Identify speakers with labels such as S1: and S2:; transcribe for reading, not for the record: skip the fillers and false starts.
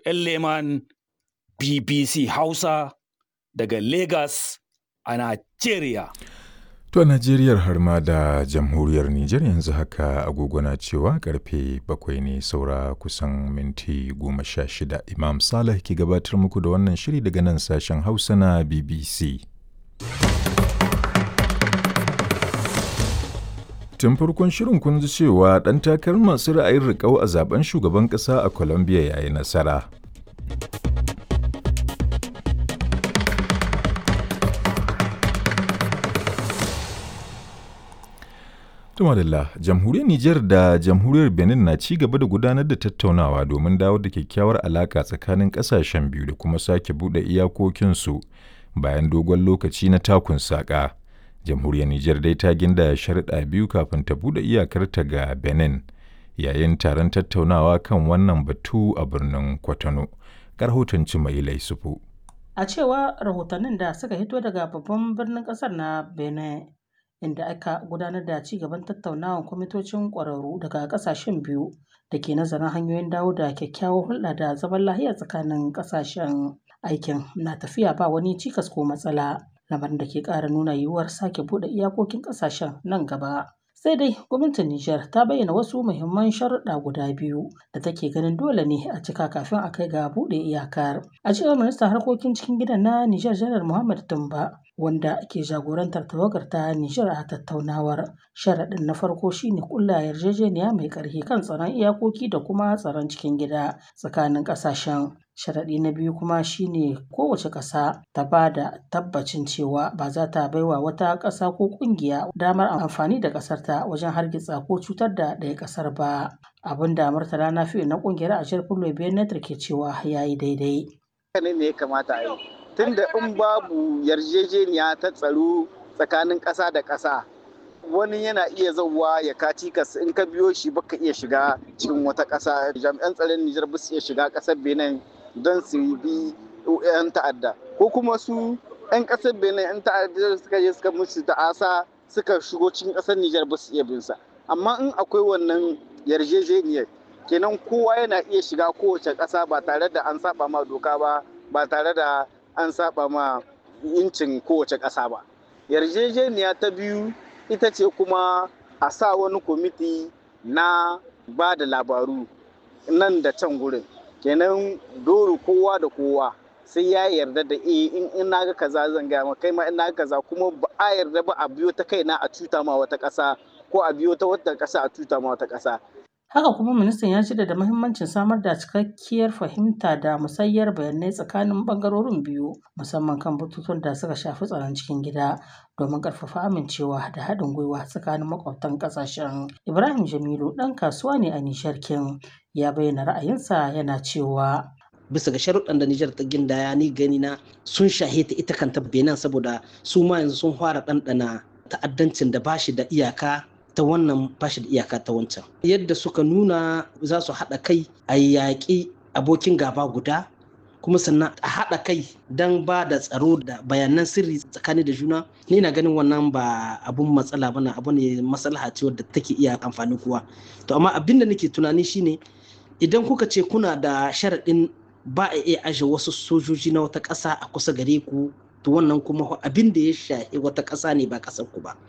S1: Leman BBC Hausa daga Lagos a Najeriya.
S2: To a Najeriyar har ma da jamhuriyar Nijar yanzu haka agogo na cewa karfe 7 ne saura kusan minti 16. Imam Saleh ke gabatar muku da wannan shiri daga nan sashen Hausa na BBC. Tun farkon shirin kun ji cewa ɗan takarar masu ra'ayin riƙau a zaben shugaban ƙasa a Colombia ya yi nasara. Tumadalla, jamhuriyar Nijar da jamhuriyar Benin na ci gaba da gudanar da tattaunawa domin dawo da kyakkyawar alaƙa tsakanin ƙasashen biyu da kuma sake buɗe iyakokinsu bayan dogon lokaci na takun saƙa. Jamhuriyar Nijar dai ta ginda sharuɗa biyu kafin ta buɗe iyakarta ga Benin yayin taron tattaunawa kan wannan batu a birnin Kwatano. Rahoton Cimailai Sufu.
S3: A cewa rahotannin da suka hito daga babban birnin ƙasar na Benin, inda aka gudanar da ci gaban tattaunawar kwamitocin ƙwararru daga ƙasashen biyu da ke nazarin hanyoyin dawo da kyakkyawar hulɗa da zaman lafiya tsakanin ƙasashen. Aikin na tafiya ba wani cikas ko matsala, lamarin da ke ƙara nuna yiwuwar sake buɗe iyakokin ƙasashen nan gaba. Sai dai gwamnatin Nijar ta bayyana wasu muhimman sharuɗa guda biyu da take ganin dole ne a cika kafin a kai ga buɗe iyakar. A cewar ministan harkokin cikin gidan na Nijar Janar Muhammad Tumba, wanda ke jagorantar tawagar ta Nijar a tattaunawar. Sharaɗin na farko shine ƙulla yarjejeniya mai ƙarfi kan tsaron iyakoki da kuma tsaron cikin gida tsakanin ƙasashen. Sharaɗi na biyu kuma shine kowace ƙasa ta ba da tabbacin cewa ba za ta baiwa wata ƙasa ko ƙungiya damar amfani da ƙasarta wajen hargitsa ko cutar da ɗaya ƙasar ba. Abin da Murtala Nafi'u na ƙungiyar Ashir Fulbe Benetar ke cewa ya yi daidai.
S4: Ne ya kamata a yi. Tunda in babu yarjejeniya ta tsaro tsakanin ƙasa da ƙasa, wani yana iya zauwa ya kaci kas in ka biyo shi baka iya shiga cikin wata ƙasa. Jami'an tsaron Nijar ba su iya shiga ƙasar Benin don su bi 'yan ta'adda, ko kuma su 'yan ƙasar Benin 'yan ta'adda suka je suka musu ta'asa suka shigo cikin ƙasar Nijar ba su iya bin sa. Amma in akwai wannan yarjejeniyar, kenan kowa yana iya shiga kowace ƙasa ba tare da an saba ma doka ba tare da an saba ma incin kowace ƙasa ba. Yarjejeniya ta biyu ita ce kuma a sa wani kwamiti na ba da labaru nan da can gurin. Kenan dole kowa da kowa sai ya yarda da in na ga kaza zan gaya ma kai ma in na ga kaza, kuma ba a yarda ba a biyo ta kaina a cuta ma wata ƙasa ko a biyo ta wata ƙasa a cuta ma wata ƙasa.
S3: Haka kuma ministan ya jaddada muhimmancin samar da cikakkiyar fahimta da musayyar bayanai tsakanin bangarorin biyu, musamman kan batutuwan da suka shafi tsaron cikin gida domin ƙarfafa amincewa da haɗin gwiwa tsakanin makwabtan ƙasashen. Ibrahim Jamilu ɗan kasuwa ne a Nijar kin ya bayyana ra'ayinsa yana cewa
S5: bisa ga sharuɗan da Nijar ta gindaya ni gani na sun shahe ta ita kanta Benin, saboda su ma yanzu sun fara ɗanɗana ta'addancin da bashi da iyaka ta wannan bashi da iyaka ta wancan. Yadda suka nuna za su haɗa kai a yaƙi abokin gaba guda, kuma sannan a haɗa kai don ba da tsaro da bayanan sirri tsakani da juna. Ni na ganin wannan ba abun matsala bane, abu ne maslaha ce wadda take iya amfani kowa. To amma abin da nake tunani shine idan kuka ce kuna da sharaɗin ba a iya aje wasu sojoji na wata ƙasa a kusa gare ku, to wannan kuma abin da ya shafi wata ƙasa ne ba ƙasar ku ba.